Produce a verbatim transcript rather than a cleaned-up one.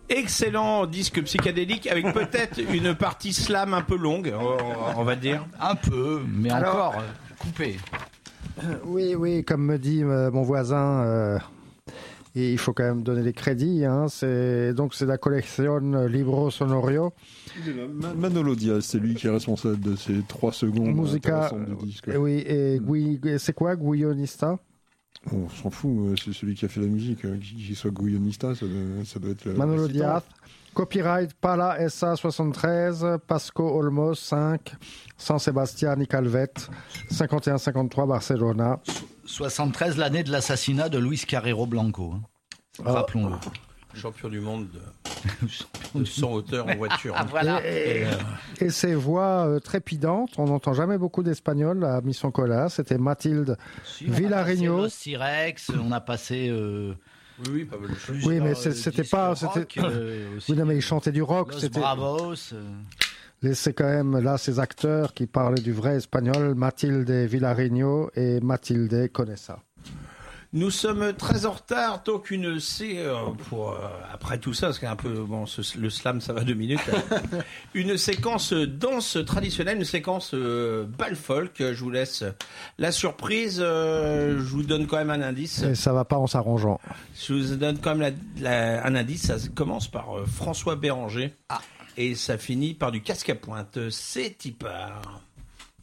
Excellent disque psychédélique avec peut-être une partie slam un peu longue, on va dire. Un peu, mais Alors, encore euh, coupé. Euh, oui, oui, comme me dit euh, mon voisin, euh, et il faut quand même donner les crédits. Hein, c'est, donc c'est la collection Libro Sonorio. Manolo Diaz, c'est lui qui est responsable de ces trois secondes Musica, intéressantes du disque. Et oui, et Gui, c'est quoi, Guionista? On s'en fout, c'est celui qui a fait la musique. Qu'il soit guionista, ça doit, ça doit être la. Manolo la Diaz. Copyright Pala S A soixante-treize, Pasco Olmos cinq, San Sebastián y Calvet, cinquante et un cinquante-trois Barcelona. soixante-treize, l'année de l'assassinat de Luis Carrero Blanco. Hein. Ah. Rappelons-le. Champion du monde de, de cent hauteurs en voiture. Ah, voilà. Et, Et, euh, et ces voix euh, trépidantes, on n'entend jamais beaucoup d'espagnol à Mission Cola. C'était Mathilde Si, on a Villarigno. passé Los Sirex, on a passé. Euh, oui, oui, pas mal de choses. Oui, mais euh, c'est- c'était disques pas- rock, c'était- euh, aussi, Oui, non, mais ils chantaient du rock. Los C'était... Bravos. euh. Et c'est quand même là ces acteurs qui parlaient du vrai espagnol, Mathilde Villarigno et Mathilde Conesa. Nous sommes très en retard, donc une c'est euh, pour euh, après tout ça, parce qu'un peu bon, ce- le slam ça va deux minutes. Une séquence danse traditionnelle, une séquence euh, bal folk. Je vous laisse la surprise. euh, je vous donne quand même un indice. Et ça va pas en s'arrangeant. Je vous donne quand même la- la- un indice. Ça commence par euh, François Béranger Ah. et ça finit par du casque à pointe. C'est Tipar.